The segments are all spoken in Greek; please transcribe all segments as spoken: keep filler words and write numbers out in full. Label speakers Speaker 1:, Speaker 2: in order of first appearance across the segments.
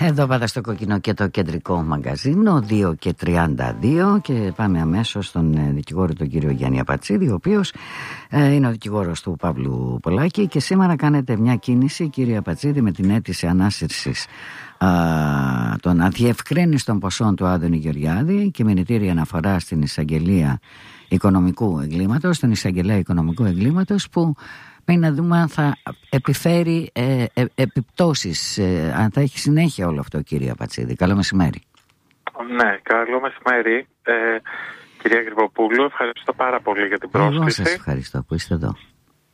Speaker 1: Εδώ πάντα στο κόκκινο και το κεντρικό μαγκαζίνο, δύο και τριάντα δύο, και πάμε αμέσως στον δικηγόρο τον κύριο Γιάννη Απατσίδη, ο οποίος ε, είναι ο δικηγόρος του Παύλου Πολάκη, και σήμερα κάνετε μια κίνηση, κύριε Απατσίδη, με την αίτηση ανάσυρσης α, των αδιευκρίνιστων ποσών του Άδωνη Γεωργιάδη και μηνυτήρια αναφορά στην εισαγγελία οικονομικού εγκλήματος, στον εισαγγελέα οικονομικού εγκλήματος, που πρέπει να δούμε αν θα επιφέρει ε, ε, επιπτώσεις, ε, αν θα έχει συνέχεια όλο αυτό, κύριε Απατσίδη. Καλό μεσημέρι.
Speaker 2: Ναι, καλό μεσημέρι, ε, κυρία Γρυβοπούλου. Ευχαριστώ πάρα πολύ για την πρόσκληση.
Speaker 1: Εγώ σας ευχαριστώ που είστε εδώ.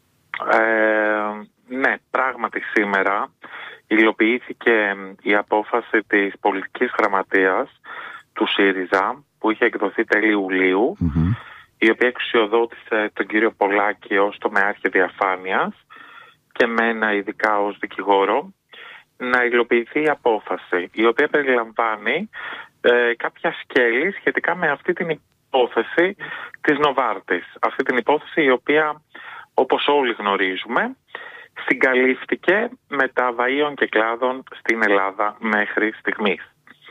Speaker 2: Ε, ναι, πράγματι σήμερα υλοποιήθηκε η απόφαση της πολιτικής γραμματείας του ΣΥΡΙΖΑ, που είχε εκδοθεί τέλη Ιουλίου, mm-hmm. η οποία εξουσιοδότησε τον κύριο Πολάκη ως τομεάρχη διαφάνειας και μένα ειδικά ως δικηγόρο να υλοποιηθεί η απόφαση, η οποία περιλαμβάνει ε, κάποια σκέλη σχετικά με αυτή την υπόθεση της Νοβάρτης. Αυτή την υπόθεση η οποία, όπως όλοι γνωρίζουμε, συγκαλύφθηκε μεταβαΐων και κλάδων στην Ελλάδα μέχρι στιγμής.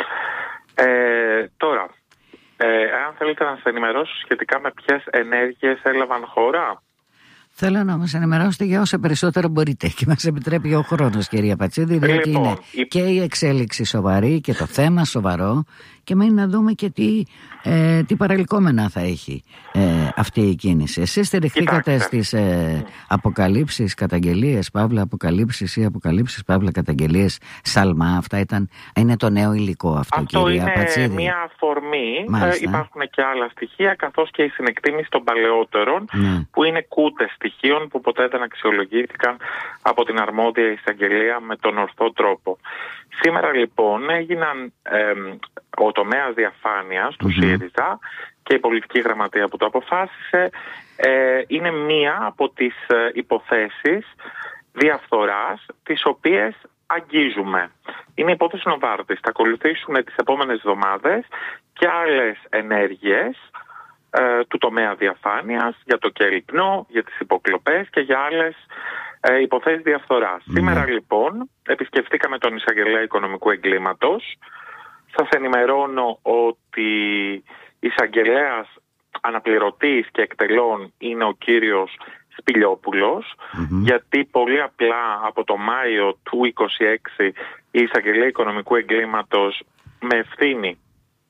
Speaker 2: Ε, τώρα, ε, αν θέλετε να σας ενημερώσω σχετικά με ποιες ενέργειες έλαβαν χώρα.
Speaker 1: Θέλω να μας ενημερώσετε για όσα περισσότερο μπορείτε και μας επιτρέπει ο χρόνος, κυρία Πατσίδη, διότι λοιπόν, είναι η... και η εξέλιξη σοβαρή και το θέμα σοβαρό, και μένει να δούμε και τι, ε, τι παραλυκόμενα θα έχει ε, αυτή η κίνηση. Εσείς στηριχθήκατε στις ε, αποκαλύψεις, καταγγελίες, παύλα αποκαλύψεις ή αποκαλύψεις, παύλα καταγγελίες Σαλμά. Αυτά ήταν, είναι το νέο υλικό αυτό, αυτό κυρία Πατσίδη. Αυτό είναι
Speaker 2: μια αφορμή. Ε, υπάρχουν και άλλα στοιχεία, καθώς και η συνεκτίμηση των παλαιότερων, ναι. που είναι κούτες στοιχείων που ποτέ δεν αξιολογήθηκαν από την αρμόδια εισαγγελία με τον ορθό τρόπο. Σήμερα λοιπόν έγιναν ε, ο τομέας διαφάνειας του mm-hmm. ΣΥΡΙΖΑ και η πολιτική γραμματεία που το αποφάσισε ε, είναι μία από τις ε, υποθέσεις διαφθοράς τις οποίες αγγίζουμε. Είναι η υπόθεση Νοβάρτης. Θα ακολουθήσουν τις επόμενες εβδομάδες και άλλες ενέργειες ε, του τομέα διαφάνειας για το κερυπνό, για τις υποκλοπές και για άλλες ε, υποθέσεις διαφθοράς. Mm. Σήμερα λοιπόν επισκεφτήκαμε τον εισαγγελέα οικονομικού εγκλήματος. Σας ενημερώνω ότι εισαγγελέας αναπληρωτής και εκτελών είναι ο κύριος Σπηλιόπουλος, mm-hmm. γιατί πολύ απλά από το Μάιο του είκοσι έξι η εισαγγελέα οικονομικού εγκλήματος με ευθύνη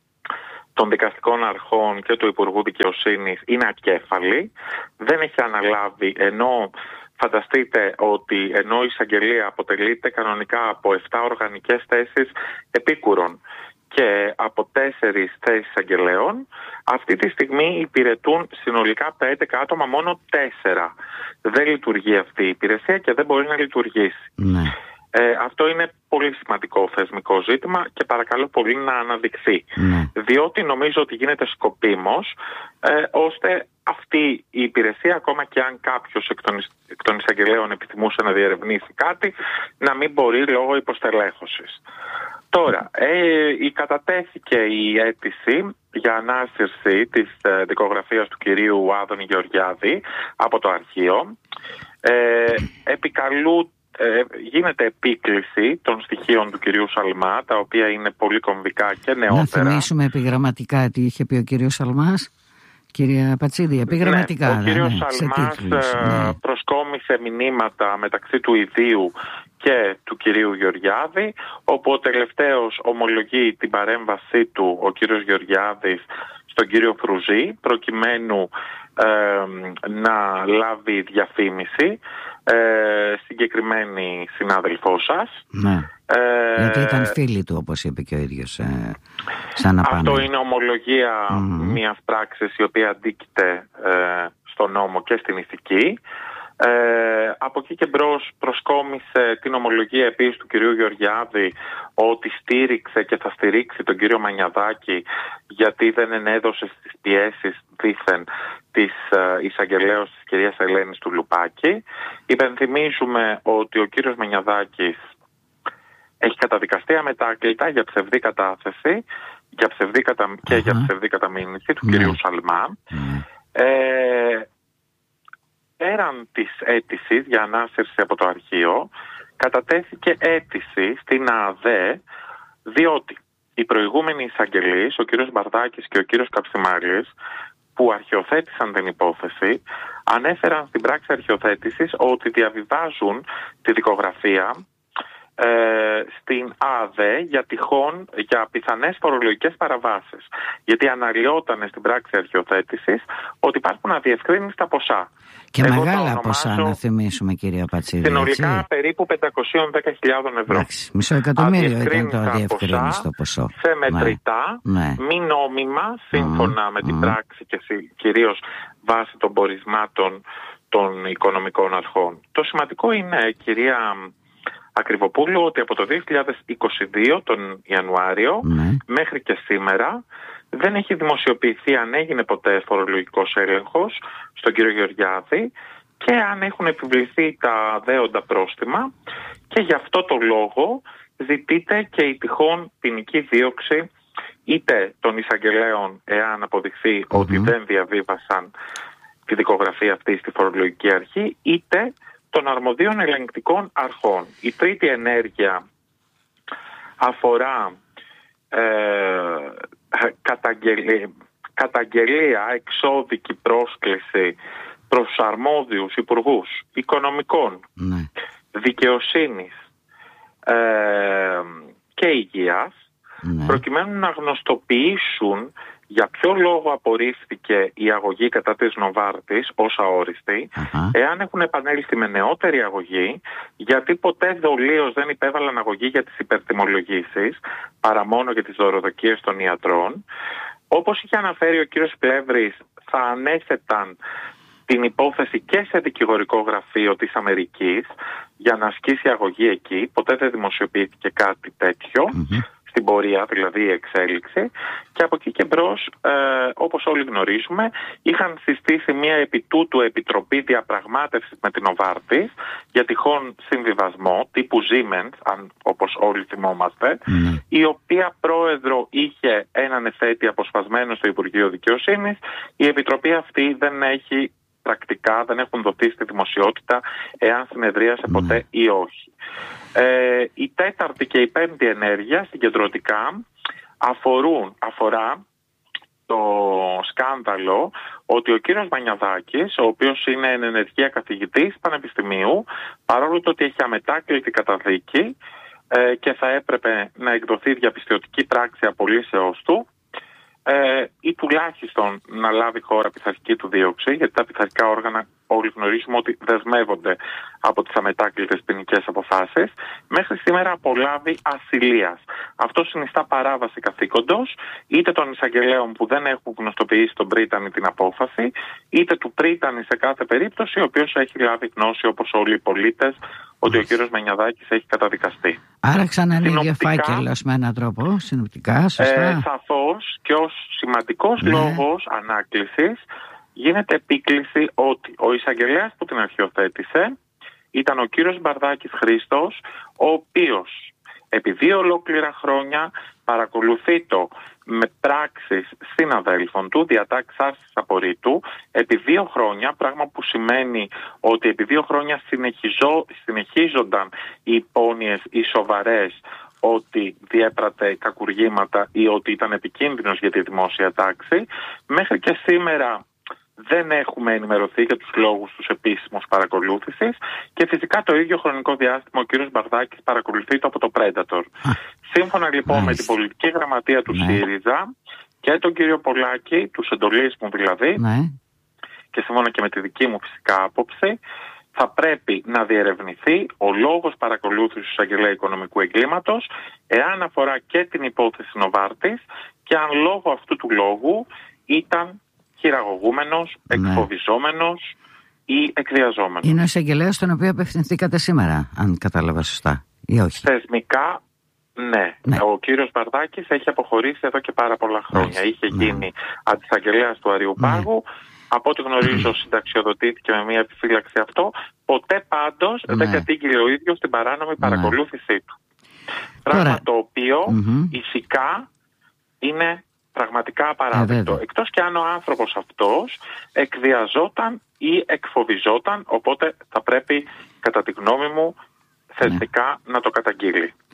Speaker 2: των δικαστικών αρχών και του Υπουργού Δικαιοσύνης είναι ακέφαλη, δεν έχει αναλάβει, ενώ φανταστείτε ότι ενώ η εισαγγελία αποτελείται κανονικά από επτά οργανικές θέσεις επίκουρων και από τέσσερις θέσεις εισαγγελέων, αυτή τη στιγμή υπηρετούν συνολικά πέντε άτομα, μόνο τέσσερα. Δεν λειτουργεί αυτή η υπηρεσία και δεν μπορεί να λειτουργήσει. Ναι. Ε, αυτό είναι πολύ σημαντικό θεσμικό ζήτημα και παρακαλώ πολύ να αναδειχθεί. Ναι. Διότι νομίζω ότι γίνεται σκοπίμως ε, ώστε αυτή η υπηρεσία, ακόμα και αν κάποιος εκ των, εκ των εισαγγελέων επιθυμούσε να διερευνήσει κάτι, να μην μπορεί λόγω υποστελέχωσης. Τώρα, ε, η κατατέθηκε η αίτηση για ανάσυρση της ε, δικογραφίας του κυρίου Άδωνη Γεωργιάδη από το αρχείο. Ε, επικαλού, ε, γίνεται επίκληση των στοιχείων του κυρίου Σαλμά, τα οποία είναι πολύ κομβικά και νεότερα. Να θυμίσουμε επιγραμματικά τι είχε πει ο κύριος Σαλμάς.
Speaker 1: Κυρία Πατσίδη, επιγραμματικά.
Speaker 2: Ναι, ο κύριος ναι, Σαλμάς ναι. προσκόμισε μηνύματα μεταξύ του ιδίου και του κυρίου Γεωργιάδη, όπου ο τελευταίος ομολογεί την παρέμβασή του, ο κύριος Γεωργιάδης, στον κύριο Φρουζή, προκειμένου ε, να λάβει διαφήμιση ε, συγκεκριμένη συνάδελφό σας.
Speaker 1: Ναι. Ε, Γιατί ήταν φίλοι του, όπως είπε και ο ίδιος. Ε, σαν
Speaker 2: αυτό είναι ομολογία mm-hmm. μιας πράξης η οποία αντίκειται ε, στον νόμο και στην ηθική. Ε, από εκεί και μπρος προσκόμισε την ομολογία επίσης του κυρίου Γεωργιάδη ότι στήριξε και θα στηρίξει τον κύριο Μανιαδάκη γιατί δεν ενέδωσε στις πιέσεις δήθεν της ε, εισαγγελέως της κυρίας Ελένης του Λουπάκη. Υπενθυμίζουμε ότι ο κύριος Μανιαδάκης έχει καταδικαστεί αμετάκλητα για ψευδή κατάθεση για ψευδή κατα... uh-huh. και για ψευδή καταμήνυση του uh-huh. κυρίου Σαλμά. Uh-huh. Ε, πέραν της αίτησης για ανάσυρση από το αρχείο, κατατέθηκε αίτηση στην ΑΔΕ Διότι οι προηγούμενοι εισαγγελείς, ο κύριος Μπαρδάκης και ο κύριος Καψιμάλης, που αρχιοθέτησαν την υπόθεση, ανέφεραν στην πράξη αρχιοθέτησης ότι διαβιβάζουν τη δικογραφία ε, στην ΑΔΕ για τυχόν, για πιθανές φορολογικές παραβάσεις. Γιατί αναλυόταν στην πράξη αρχιοθέτησης ότι υπάρχουν αδιευκρίνηστα ποσά.
Speaker 1: Και εγώ μεγάλα ποσά, να θυμίσουμε, κυρία Πατσίδη.
Speaker 2: Συνολικά έτσι, περίπου πεντακόσιες δέκα χιλιάδες ευρώ.
Speaker 1: Εντάξει, μισό εκατομμύριο ήταν το αδιευκρίνιστο ποσό.
Speaker 2: Σε μετρητά, ναι. μη νόμιμα, σύμφωνα mm, με την mm. πράξη και κυρίως βάσει των πορισμάτων των οικονομικών αρχών. Το σημαντικό είναι, κυρία Ακριβοπούλου, ότι από το δύο χιλιάδες είκοσι δύο, τον Ιανουάριο, mm. μέχρι και σήμερα, δεν έχει δημοσιοποιηθεί αν έγινε ποτέ φορολογικός έλεγχος στον κύριο Γεωργιάδη και αν έχουν επιβληθεί τα δέοντα πρόστιμα, και γι' αυτό το λόγο ζητείται και η τυχόν ποινική δίωξη είτε των εισαγγελέων, εάν αποδειχθεί mm-hmm. ότι δεν διαβίβασαν τη δικογραφία αυτή στη φορολογική αρχή, είτε των αρμοδίων ελεγκτικών αρχών. Η τρίτη ενέργεια αφορά ε, καταγγελία, καταγγελία, εξώδικη πρόσκληση προς τους αρμόδιους υπουργούς οικονομικών, ναι. δικαιοσύνης ε, και υγείας, ναι. προκειμένου να γνωστοποιήσουν για ποιο λόγο απορρίφθηκε η αγωγή κατά της Νοβάρτης ως αόριστη, uh-huh. εάν έχουν επανέλθει με νεότερη αγωγή, γιατί ποτέ δολίως δεν υπέβαλαν αγωγή για τις υπερτιμολογήσεις, παρά μόνο για τις δωροδοκίες των ιατρών. Όπως είχε αναφέρει ο κύριος Πλεύρης, θα ανέθεταν την υπόθεση και σε δικηγορικό γραφείο της Αμερικής για να ασκήσει αγωγή εκεί. Ποτέ δεν δημοσιοποιήθηκε κάτι τέτοιο. Uh-huh. Στην πορεία, δηλαδή η εξέλιξη, και από εκεί και μπρος, ε, όπως όλοι γνωρίζουμε, είχαν συστήσει μια επί τούτου επιτροπή διαπραγμάτευσης με την Νοβάρτης για τυχόν συμβιβασμό τύπου Siemens, αν, όπως όλοι θυμόμαστε, mm. η οποία πρόεδρο είχε έναν εφέτη αποσπασμένο στο Υπουργείο Δικαιοσύνης. Η επιτροπή αυτή δεν έχει πρακτικά, δεν έχουν δοθεί στη δημοσιότητα εάν συνεδρίασε mm. ποτέ ή όχι. Ε, η τέταρτη και η πέμπτη ενέργεια συγκεντρωτικά αφορούν, αφορά το σκάνδαλο ότι ο κύριος Μανιαδάκης, ο οποίος είναι εν ενεργεία καθηγητής πανεπιστημίου, παρόλο το ότι έχει αμετάκλητη καταδίκη ε, και θα έπρεπε να εκδοθεί διαπιστωτική πράξη απολύσεως του, ε, ή τουλάχιστον να λάβει χώρα πειθαρχική του δίωξη, γιατί τα πειθαρχικά όργανα όλοι γνωρίζουμε ότι δεσμεύονται από τις αμετάκλητες ποινικές αποφάσεις, μέχρι σήμερα απολάβει ασυλίας. Αυτό συνιστά παράβαση καθήκοντος, είτε των εισαγγελέων που δεν έχουν γνωστοποιήσει τον πρίτανη την απόφαση, είτε του πρίτανη σε κάθε περίπτωση, ο οποίος έχει λάβει γνώση, όπως όλοι οι πολίτες, ότι ο κύριος Μανιαδάκης έχει καταδικαστεί.
Speaker 1: Άρα ξανανοίγει ο φάκελος με έναν τρόπο, συνοπτικά, σωστά.
Speaker 2: Ε, σαφώς, και ως σημαντικός ναι. λόγος ανάκλησης γίνεται επίκληση ότι ο εισαγγελέας που την αρχιοθέτησε ήταν ο κύριος Μπαρδάκης Χρήστος, ο οποίος επί δύο ολόκληρα χρόνια παρακολουθεί το με πράξεις συναδέλφων του, διατάξεις άρσης απορρίτου, επί δύο χρόνια, πράγμα που σημαίνει ότι επί δύο χρόνια συνεχιζό, συνεχίζονταν οι υπόνοιες, οι σοβαρές, ότι διέπρατε κακουργήματα ή ότι ήταν επικίνδυνος για τη δημόσια τάξη. Μέχρι και σήμερα δεν έχουμε ενημερωθεί για τους λόγους τους επίσημους παρακολούθησης, και φυσικά το ίδιο χρονικό διάστημα ο κύριος Μπαρδάκης παρακολουθεί το από το Predator. Σύμφωνα λοιπόν με την πολιτική γραμματεία του ναι. ΣΥΡΙΖΑ και τον κύριο Πολάκη, του εντολής μου δηλαδή, ναι. και σύμφωνα και με τη δική μου φυσικά άποψη, θα πρέπει να διερευνηθεί ο λόγος παρακολούθησης του εισαγγελέα οικονομικού εγκλήματος, εάν αφορά και την υπόθεση Νοβάρτης και αν λόγω αυτού του λόγου ήταν χειραγωγούμενος, ναι. εκφοβιζόμενος ή εκβιαζόμενος.
Speaker 1: Είναι ο εισαγγελέας στον οποίο απευθυνθήκατε σήμερα, αν κατάλαβα σωστά, ή όχι?
Speaker 2: Θεσμικά, ναι. ναι. Ο κύριος Μπαρδάκης έχει αποχωρήσει εδώ και πάρα πολλά χρόνια. Ναι. Είχε ναι. γίνει αντισαγγελέας του Αριού Πάγου. Ναι. Από ό,τι γνωρίζω, συνταξιοδοτήθηκε με μια επιφύλαξη αυτό. Ποτέ πάντως ναι. δεν κατήγγειλε ο ίδιος την παράνομη ναι. παρακολούθησή του. Πράγμα Τώρα... το οποίο mm-hmm. ηθικά είναι πραγματικά απαράδεκτο. Ε, Εκτός και αν ο άνθρωπος αυτός εκβιαζόταν ή εκφοβιζόταν, οπότε θα πρέπει, κατά τη γνώμη μου, θετικά ναι. να το καταγγείλει.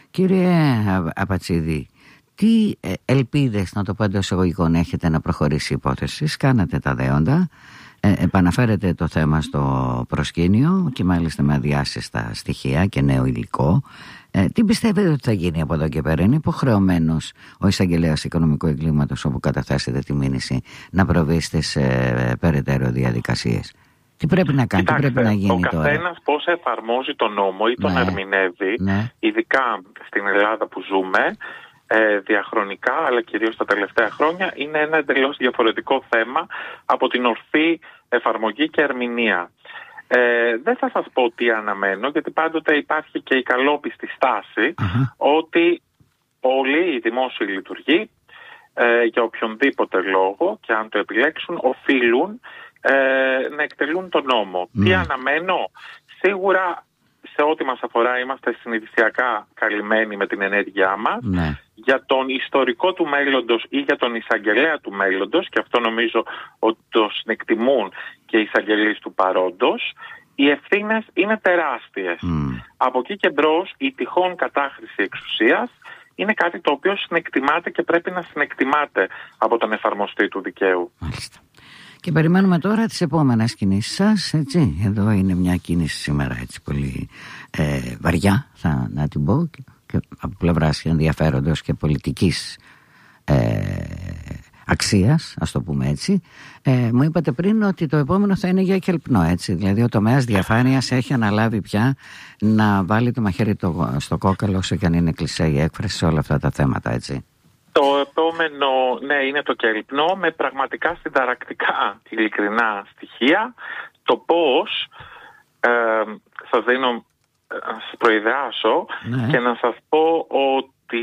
Speaker 1: Κύριε Απατσίδη, τι ελπίδες, να το πω εντός εισαγωγικών, έχετε να προχωρήσει η υπόθεση? Κάνατε τα δέοντα, ε, επαναφέρετε το θέμα στο προσκήνιο και μάλιστα με αδιάσυστα στοιχεία και νέο υλικό. Ε, τι πιστεύετε ότι θα γίνει από εδώ και πέρα? Είναι υποχρεωμένος ο εισαγγελέας οικονομικού εγκλήματος, όπου καταθέσετε τη μήνυση, να προβεί στις ε, περαιτέρω διαδικασίες? Τι πρέπει να κάνει,
Speaker 2: Κοιτάξτε,
Speaker 1: τι πρέπει να γίνει
Speaker 2: ο
Speaker 1: τώρα?
Speaker 2: Ο καθένας πώς εφαρμόζει τον νόμο ή τον ναι, ερμηνεύει, ναι. ειδικά στην Ελλάδα που ζούμε, ε, διαχρονικά αλλά κυρίως τα τελευταία χρόνια, είναι ένα εντελώς διαφορετικό θέμα από την ορθή εφαρμογή και ερμηνεία. Ε, δεν θα σας πω τι αναμένω, γιατί πάντοτε υπάρχει και η καλόπιστη στάση uh-huh. ότι όλοι οι δημόσιοι λειτουργοί ε, για οποιονδήποτε λόγο και αν το επιλέξουν οφείλουν ε, να εκτελούν τον νόμο. Mm. Τι αναμένω? Σίγουρα σε ό,τι μας αφορά είμαστε συνειδησιακά καλυμμένοι με την ενέργειά μας. Mm. Για τον ιστορικό του μέλλοντος ή για τον εισαγγελέα του μέλλοντος, και αυτό νομίζω ότι το συνεκτιμούν και οι εισαγγελείς του παρόντος, οι ευθύνες είναι τεράστιες. Mm. Από εκεί και μπρος η τυχόν κατάχρηση εξουσίας είναι κάτι το οποίο συνεκτιμάται και πρέπει να συνεκτιμάται από τον εφαρμοστή του δικαίου.
Speaker 1: Μάλιστα. Και περιμένουμε τώρα τις επόμενες κινήσεις σας, έτσι. Εδώ είναι μια κίνηση σήμερα έτσι πολύ ε, βαριά, θα να την πω, και, και από πλευράς ενδιαφέροντος και πολιτικής ε, αξίας, ας το πούμε έτσι. Ε, μου είπατε πριν ότι το επόμενο θα είναι για κελπνό, έτσι. Δηλαδή ο τομέας διαφάνειας έχει αναλάβει πια να βάλει το μαχαίρι το, στο κόκαλο, όσο και αν είναι κλισέ η έκφραση, σε όλα αυτά τα θέματα, έτσι.
Speaker 2: Το επόμενο, ναι, είναι το κελπνό, με πραγματικά συνταρακτικά ειλικρινά στοιχεία. Το πώς, ε, σας δίνω, να σας προειδεάσω, ναι. και να σας πω ότι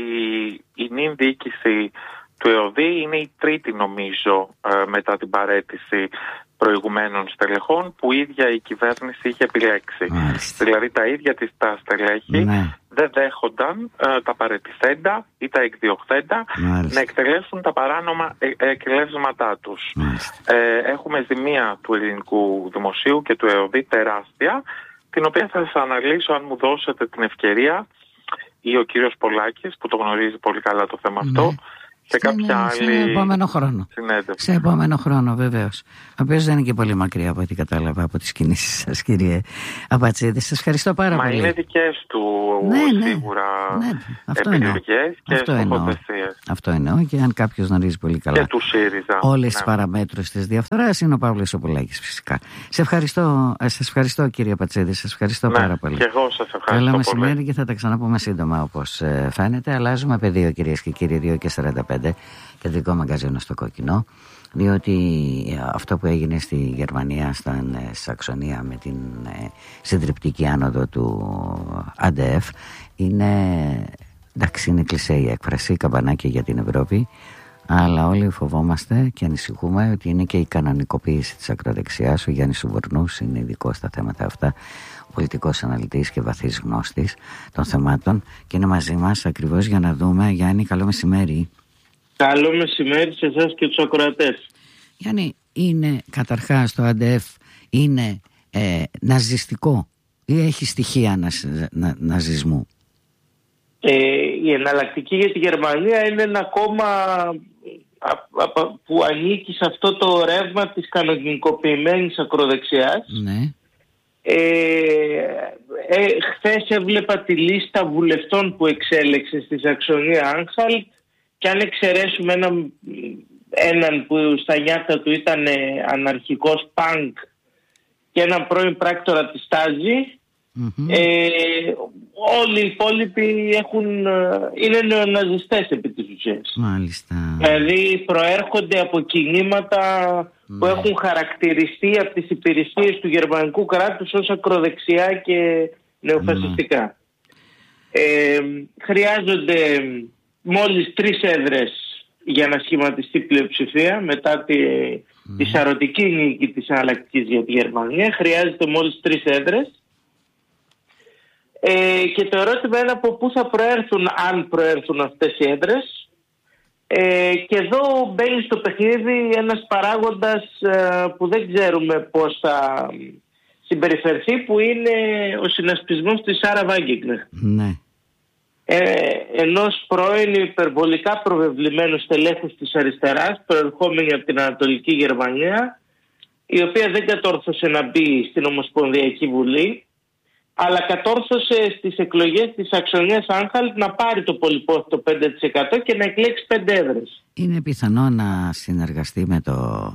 Speaker 2: η νυν διοίκηση του ΕΟΔΗ είναι η τρίτη, νομίζω, ε, μετά την παραίτηση προηγουμένων στελεχών που η ίδια η κυβέρνηση είχε επιλέξει. Μάλιστα. Δηλαδή τα ίδια της τα στελέχη, ναι. δεν δέχονταν ε, τα παραιτηθέντα ή τα εκδιωχθέντα να εκτελέσουν τα παράνομα ε, εκτελέσματά τους. Ε, έχουμε ζημία του ελληνικού δημοσίου και του ΕΟΔΗ τεράστια, την οποία θα σας αναλύσω αν μου δώσετε την ευκαιρία, ή ο κύριος Πολάκης που το γνωρίζει πολύ καλά το θέμα αυτό, ναι. σε κάποια άλλη
Speaker 1: σε επόμενο χρόνο.
Speaker 2: συνέντευξη.
Speaker 1: Σε επόμενο χρόνο, βεβαίως. Ο οποίος δεν είναι και πολύ μακριά από ό,τι κατάλαβα από τις κινήσεις σας, κύριε Απατσίδη. Σας ευχαριστώ πάρα
Speaker 2: Μα
Speaker 1: πολύ.
Speaker 2: Μα είναι δικές του
Speaker 1: ναι, ναι,
Speaker 2: σίγουρα
Speaker 1: ναι, αυτό
Speaker 2: επιλογές και
Speaker 1: στοχοθεσίες. Αυτό εννοώ, και αν κάποιος γνωρίζει πολύ καλά
Speaker 2: και του ΣΥΡΙΖΑ
Speaker 1: όλες
Speaker 2: ναι.
Speaker 1: τις παραμέτρους της διαφθοράς, είναι ο Παύλος Οπολάκης φυσικά. Σε ευχαριστώ, σας ευχαριστώ κύριε Απατσίδη, σας ευχαριστώ
Speaker 2: ναι,
Speaker 1: πάρα πολύ.
Speaker 2: Και εγώ σας ευχαριστώ.
Speaker 1: Καλό μεσημέρι και θα τα ξαναπούμε σύντομα, όπως φαίνεται. Αλλάζουμε πεδίο, κυρίες και κύριοι, δύο και σαράντα πέντε, κεντρικό μαγκαζίνο στο Κόκκινο, διότι αυτό που έγινε στη Γερμανία, στην Σαξονία, με την συντριπτική άνοδο του ΑΝΤΕΦ, είναι, εντάξει, είναι κλισέ η έκφραση, καμπανάκι για την Ευρώπη, αλλά όλοι φοβόμαστε και ανησυχούμε ότι είναι και η κανονικοποίηση της ακροδεξιάς. Ο Γιάννης Σουβορνούς είναι ειδικός στα θέματα αυτά, πολιτικός αναλυτής και βαθύς γνώστης των θεμάτων, και είναι μαζί μας ακριβώς για να δούμε. Γιάννη, καλό μεσημέρι.
Speaker 3: Καλό μεσημέρι σε εσάς και τους ακροατές.
Speaker 1: Γιάννη, είναι καταρχάς το ΑΝΤΕΦ είναι ε, ναζιστικό ή έχει στοιχεία να, να, ναζισμού?
Speaker 3: Ε, η εναλλακτική για τη Γερμανία είναι ένα κόμμα που ανήκει σε αυτό το ρεύμα της κανονικοποιημένης ακροδεξιάς.
Speaker 1: Ναι.
Speaker 3: Ε, ε, χθες έβλεπα τη λίστα βουλευτών που εξέλεξε στη Σαξονία Άνχαλτ, και αν εξαιρέσουμε έναν, έναν που στα νιάτα του ήταν αναρχικός πανκ και έναν πρώην πράκτορα της Στάζη, mm-hmm. ε, όλοι οι υπόλοιποι έχουν, είναι νεοναζιστές επί της ουσίας.
Speaker 1: Μάλιστα.
Speaker 3: Δηλαδή προέρχονται από κινήματα mm. που έχουν χαρακτηριστεί από τις υπηρεσίες του γερμανικού κράτους ως ακροδεξιά και νεοφασιστικά. Mm. Ε, χρειάζονται μόλις τρεις έδρες για να σχηματιστεί πλειοψηφία μετά τη, mm. τη σαρωτική νίκη της εναλλακτικής για τη Γερμανία. Χρειάζεται μόλις τρεις έδρες. Ε, και το ερώτημα είναι από πού θα προέρθουν, αν προέρθουν αυτές οι έδρες. Ε, και εδώ μπαίνει στο παιχνίδι ένας παράγοντας ε, που δεν ξέρουμε πώς θα συμπεριφερθεί, που είναι ο συνασπισμός της Σάρα Βάγκενγκ.
Speaker 1: Ναι.
Speaker 3: ε, ενός πρώην υπερβολικά προβεβλημένου στελέχους της αριστεράς, προερχόμενη από την Ανατολική Γερμανία, η οποία δεν κατόρθωσε να μπει στην Ομοσπονδιακή Βουλή, αλλά κατόρθωσε στις εκλογές της Σαξονίας Άνχαλτ να πάρει το πολυπόθητο πέντε τοις εκατό και να εκλέξει πέντε έδρες.
Speaker 1: Είναι πιθανό να συνεργαστεί με το...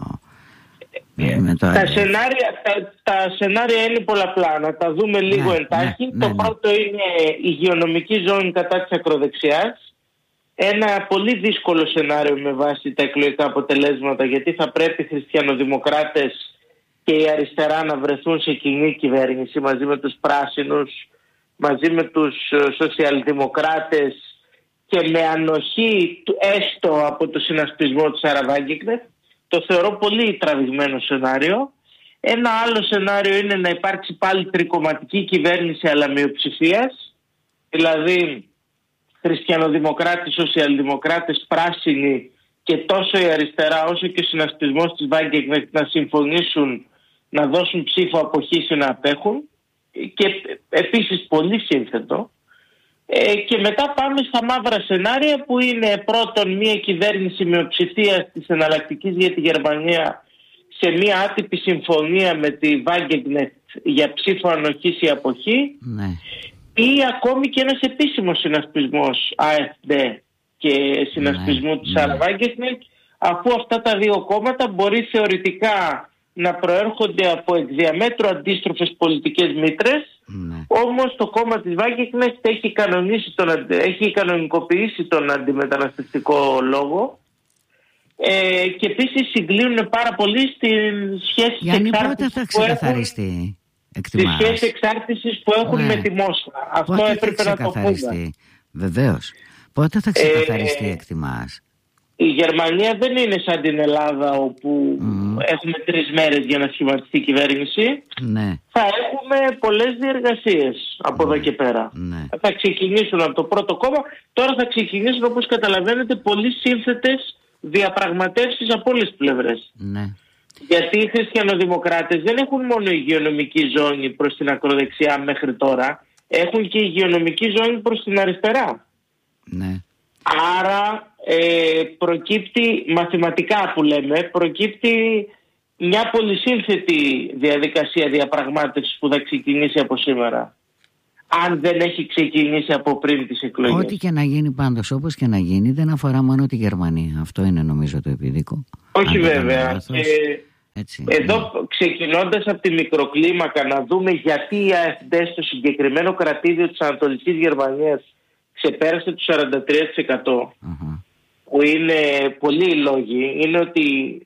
Speaker 3: Ε, με το... Τα, σενάρια, τα, τα σενάρια είναι πολλαπλά. Να τα δούμε λίγο ναι, εντάχει. Ναι, το ναι, πρώτο ναι. είναι η υγειονομική ζώνη κατά της ακροδεξιάς. Ένα πολύ δύσκολο σενάριο με βάση τα εκλογικά αποτελέσματα, γιατί θα πρέπει οι χριστιανοδημοκράτες και η αριστερά να βρεθούν σε κοινή κυβέρνηση μαζί με τους πράσινους, μαζί με τους σοσιαλδημοκράτες και με ανοχή έστω από το συνασπισμό της Σάρα Βάγκεκνεχτ. Το θεωρώ πολύ τραβηγμένο σενάριο. Ένα άλλο σενάριο είναι να υπάρξει πάλι τρικομματική κυβέρνηση αλλά μειοψηφίας, δηλαδή χριστιανοδημοκράτες, σοσιαλδημοκράτες, πράσινοι και τόσο η αριστερά όσο και ο συνασπισμός της Βάγκεκνεχτ να συμφωνήσουν να δώσουν ψήφο αποχής ή να απέχουν, και επίσης πολύ σύνθετο. Ε, και μετά πάμε στα μαύρα σενάρια που είναι πρώτον μια κυβέρνηση μειοψηφίας της εναλλακτικής για τη Γερμανία σε μια άτυπη συμφωνία με τη Βάγκεκνεχτ για ψήφο ανοχής ή αποχή, ναι. ή ακόμη και ένας επίσημος συνασπισμός AfD και συνασπισμού ναι, της Σάρα Βάγκεκνεχτ, αφού αυτά τα δύο κόμματα μπορεί θεωρητικά να προέρχονται από εκ διαμέτρου αντίστροφες πολιτικές μήτρες, ναι. όμως το κόμμα της Βάγκεκνεχτ έχει, τον, έχει κανονικοποιήσει τον αντιμεταναστευτικό λόγο ε, και επίσης συγκλίνουν πάρα πολύ στην σχέση
Speaker 1: Γιάννη, πότε θα ξεκαθαριστεί,
Speaker 3: εκτιμάς? Στις σχέσεις εξάρτησης που έχουν ναι. με τη Μόσχα. Αυτό πότε έπρεπε να το πούμε.
Speaker 1: Βεβαίως. Πότε θα ξεκαθαριστεί, ε, εκτιμάς?
Speaker 3: Η Γερμανία δεν είναι σαν την Ελλάδα όπου mm. έχουμε τρεις μέρες για να σχηματιστεί η κυβέρνηση. Ναι. Θα έχουμε πολλές διεργασίες από ναι. εδώ και πέρα. Ναι. Θα ξεκινήσουν από το πρώτο κόμμα. Τώρα θα ξεκινήσουν, όπως καταλαβαίνετε, πολύ σύνθετες διαπραγματεύσεις από όλες τις πλευρές. Ναι. Γιατί οι χριστιανοδημοκράτες δεν έχουν μόνο υγειονομική ζώνη προς την ακροδεξιά μέχρι τώρα. Έχουν και υγειονομική ζώνη προς την αριστερά. Ναι. Άρα ε, προκύπτει μαθηματικά που λέμε, προκύπτει μια πολυσύνθετη διαδικασία διαπραγμάτευσης που θα ξεκινήσει από σήμερα. Αν δεν έχει ξεκινήσει από πριν τις εκλογές.
Speaker 1: Ό,τι και να γίνει πάντως, όπως και να γίνει, δεν αφορά μόνο τη Γερμανία. Αυτό είναι νομίζω το επίδικο.
Speaker 3: Όχι βέβαια. Ε, Έτσι, εδώ ναι. ξεκινώντας από τη μικροκλίμακα να δούμε γιατί η AfD στο συγκεκριμένο κρατήδιο της Ανατολικής Γερμανίας ξεπέρασε το σαράντα τρία τοις εκατό, uh-huh. που είναι πολλοί λόγοι, είναι ότι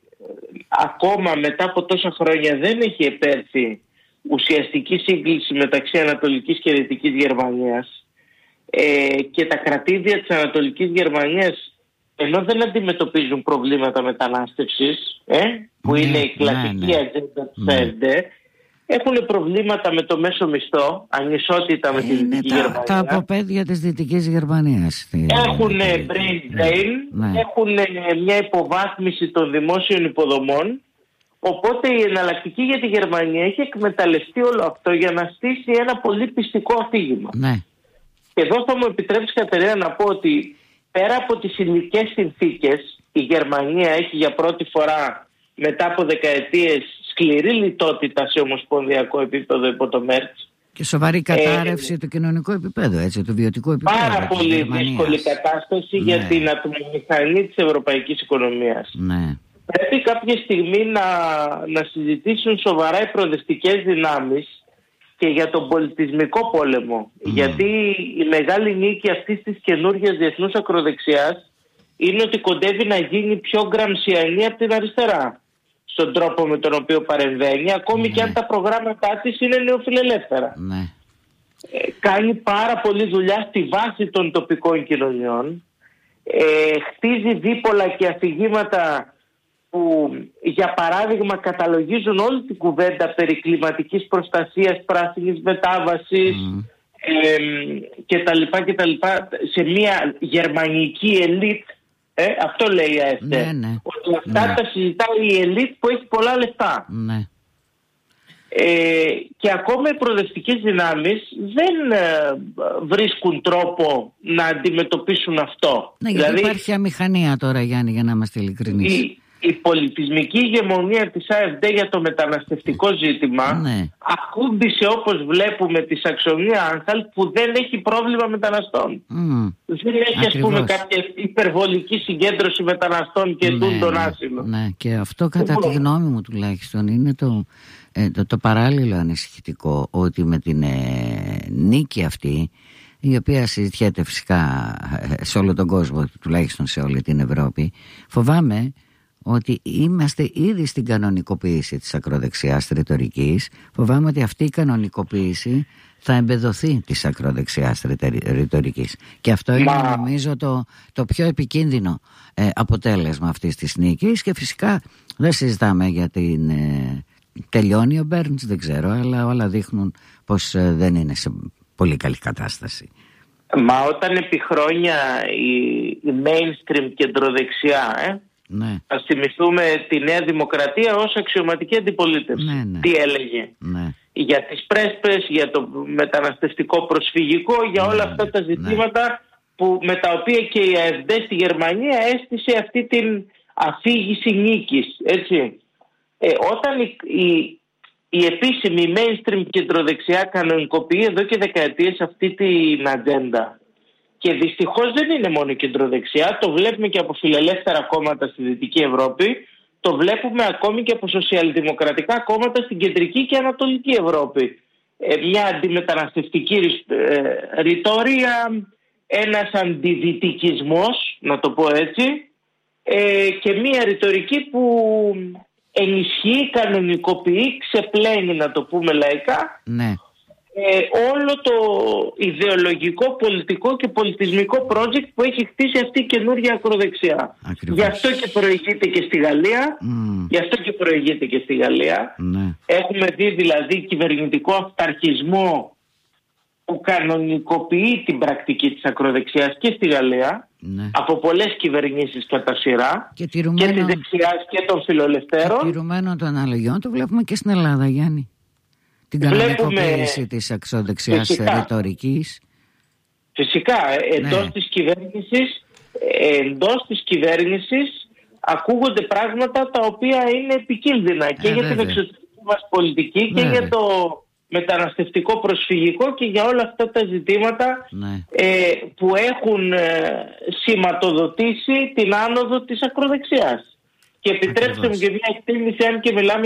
Speaker 3: ακόμα μετά από τόσα χρόνια δεν έχει επέρθει ουσιαστική σύγκληση μεταξύ Ανατολικής και Δυτικής Γερμανίας, ε, και τα κρατήδια της Ανατολικής Γερμανίας, ενώ δεν αντιμετωπίζουν προβλήματα μετανάστευσης, ε, που ναι, είναι η κλασική ναι, ατζέντα της AfD, έχουν προβλήματα με το μέσο μισθό, ανισότητα με τη είναι Δυτική τα, Γερμανία.
Speaker 1: Τα αποπέδια της Δυτικής Γερμανίας.
Speaker 3: Έχουν brain drain, ναι, ναι. έχουν μια υποβάθμιση των δημόσιων υποδομών. Οπότε η εναλλακτική για τη Γερμανία έχει εκμεταλλευτεί όλο αυτό για να στήσει ένα πολύ πιστικό αφήγημα. Ναι. Και εδώ θα μου επιτρέψει, Κατερίνα, να πω ότι πέρα από τις υλικές συνθήκες, η Γερμανία έχει για πρώτη φορά μετά από δεκαετίες σκληρή λιτότητα σε ομοσπονδιακό επίπεδο υπό το Μέρτς.
Speaker 1: Και σοβαρή κατάρρευση ε, του κοινωνικού επίπεδου, έτσι, του βιωτικού επίπεδου.
Speaker 3: Πάρα πολύ δύσκολη κατάσταση, ναι, για την ατμομηχανή της ευρωπαϊκής οικονομίας. Ναι. Πρέπει κάποια στιγμή να, να συζητήσουν σοβαρά οι προοδευτικές δυνάμεις και για τον πολιτισμικό πόλεμο. Mm. Γιατί η μεγάλη νίκη αυτής της καινούργιας διεθνούς ακροδεξιάς είναι ότι κοντεύει να γίνει πιο γκραμσιανή από την αριστερά στον τρόπο με τον οποίο παρεμβαίνει, ακόμη, ναι, και αν τα προγράμματά της είναι νεοφιλελεύθερα. Ναι. Ε, κάνει πάρα πολλή δουλειά στη βάση των τοπικών κοινωνιών, ε, χτίζει δίπολα και αφηγήματα που, για παράδειγμα, καταλογίζουν όλη την κουβέντα περί κλιματικής προστασίας, πράσινης μετάβασης, mm. ε, και τα λοιπά και τα λοιπά, σε μια γερμανική ελίτ. Ε, αυτό λέει η AfD. Ναι, ναι. Ότι αυτά, ναι, τα συζητάει η ελίτ που έχει πολλά λεφτά. Ναι. Ε, και ακόμα οι προοδευτικές δυνάμεις δεν ε, βρίσκουν τρόπο να αντιμετωπίσουν αυτό.
Speaker 1: Ναι, δηλαδή υπάρχει αμηχανία τώρα, Γιάννη, για να είμαστε ειλικρινείς.
Speaker 3: Η, η πολιτισμική ηγεμονία της AfD για το μεταναστευτικό ζήτημα ναι. ακούμπησε, όπως βλέπουμε, τη Σαξονία-Άνχαλτ, που δεν έχει πρόβλημα μεταναστών. Mm. Δεν έχει, ας πούμε, κάποια υπερβολική συγκέντρωση μεταναστών και ναι, τον άσυλο.
Speaker 1: Ναι, και αυτό κατά τη γνώμη μου τουλάχιστον είναι το, ε, το, το παράλληλο ανησυχητικό, ότι με την ε, νίκη αυτή, η οποία συζητιέται φυσικά σε όλο τον κόσμο, τουλάχιστον σε όλη την Ευρώπη, φοβάμαι ότι είμαστε ήδη στην κανονικοποίηση της ακροδεξιάς ρητορικής. Φοβάμαι ότι αυτή η κανονικοποίηση θα εμπεδοθεί της ακροδεξιάς ρητορικής. Και αυτό είναι, Μα... νομίζω, το, το πιο επικίνδυνο ε, αποτέλεσμα αυτής της νίκης. Και φυσικά δεν συζητάμε για την... Ε, τελειώνει ο Μπέρνς, δεν ξέρω, αλλά όλα δείχνουν πως ε, δεν είναι σε πολύ καλή κατάσταση.
Speaker 3: Μα όταν επί χρόνια η, η mainstream κεντροδεξιά... Ε, ναι. Ας θυμηθούμε τη Νέα Δημοκρατία ως αξιωματική αντιπολίτευση. Ναι, ναι. Τι έλεγε ναι. για τις πρέσπες, για το μεταναστευτικό προσφυγικό, για όλα ναι, αυτά τα ζητήματα ναι. που, με τα οποία και η AfD στη Γερμανία έστησε αυτή την αφήγηση νίκης. Έτσι. Ε, όταν η, η, η επίσημη mainstream κεντροδεξιά κανονικοποιεί εδώ και δεκαετίες αυτή την ατζέντα, και δυστυχώς δεν είναι μόνο η κεντροδεξιά, το βλέπουμε και από φιλελεύθερα κόμματα στη Δυτική Ευρώπη, το βλέπουμε ακόμη και από σοσιαλδημοκρατικά κόμματα στην Κεντρική και Ανατολική Ευρώπη. Ε, μια αντιμεταναστευτική ε, ρητορία, ένας αντιδυτικισμός, να το πω έτσι, ε, και μια ρητορική που ενισχύει, κανονικοποιεί, ξεπλένει, να το πούμε λαϊκά, ναι. Ε, όλο το ιδεολογικό, πολιτικό και πολιτισμικό project που έχει χτίσει αυτή η καινούργια ακροδεξιά. Ακριβώς. Γι' αυτό και προηγείται και στη Γαλλία. Mm. Γι' αυτό και προηγείται και στη Γαλλία. Mm. Έχουμε δει δηλαδή κυβερνητικό αυταρχισμό που κανονικοποιεί την πρακτική της ακροδεξιάς και στη Γαλλία. Mm. Από πολλές κυβερνήσεις κατά σειρά. Και, τηρουμένο... και της δεξιάς και των φιλελευθέρων.
Speaker 1: Και τηρουμένο των αναλογιών το βλέπουμε και στην Ελλάδα, Γιάννη. Την κανονικοποίηση της εξωδεξιάς ρητορικής.
Speaker 3: Φυσικά, εντός ναι. της κυβέρνησης, εντός της κυβέρνησης ακούγονται πράγματα τα οποία είναι επικίνδυνα και ε, για βέβαια. την εξωτερική μας πολιτική βέβαια. και για το μεταναστευτικό προσφυγικό και για όλα αυτά τα ζητήματα ναι. ε, που έχουν ε, σηματοδοτήσει την άνοδο της ακροδεξιάς. Και επιτρέψτε Ακριβώς. μου και μια εκτίμηση, αν και μιλάμε